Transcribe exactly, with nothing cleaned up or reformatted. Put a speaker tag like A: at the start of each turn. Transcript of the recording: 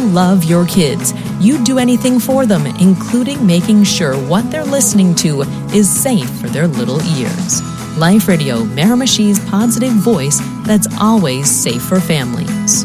A: love your kids. You'd do anything for them, including making sure what they're listening to is safe for their little ears. Life Radio, Miramichi's positive voice that's always safe for families.